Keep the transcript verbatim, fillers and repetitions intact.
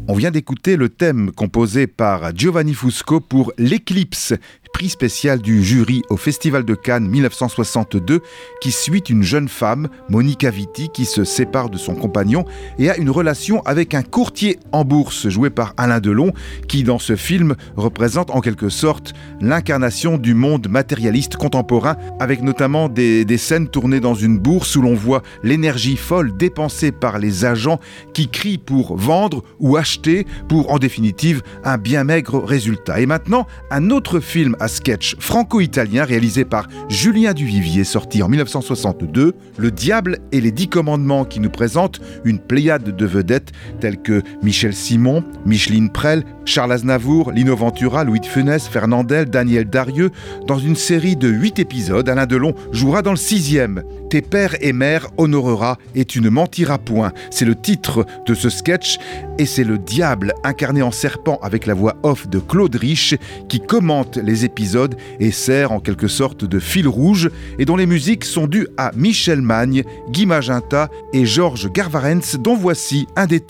On vient d'écouter le thème composé par Giovanni Fusco pour L'Éclipse, prix spécial du jury au Festival de Cannes dix-neuf cent soixante-deux, qui suit une jeune femme, Monica Vitti, qui se sépare de son compagnon et a une relation avec un courtier en bourse joué par Alain Delon, qui dans ce film représente en quelque sorte l'incarnation du monde matérialiste contemporain, avec notamment des, des scènes tournées dans une bourse où l'on voit l'énergie folle dépensée par les agents qui crient pour vendre ou acheter pour en définitive un bien maigre résultat. Et maintenant, un autre film à sketch franco-italien réalisé par Julien Duvivier, sorti en dix-neuf cent soixante-deux, Le Diable et les Dix Commandements, qui nous présente une pléiade de vedettes telles que Michel Simon, Micheline Prel, Charles Aznavour, Lino Ventura, Louis de Funès, Fernandel, Daniel Darieux. Dans une série de huit épisodes, Alain Delon jouera dans le sixième. Tes pères et mères honorera et tu ne mentiras point. C'est le titre de ce sketch et c'est le diable incarné en serpent avec la voix off de Claude Rich qui commente les épisodes et sert en quelque sorte de fil rouge et dont les musiques sont dues à Michel Magne, Guy Magenta et Georges Garvarens, dont voici un des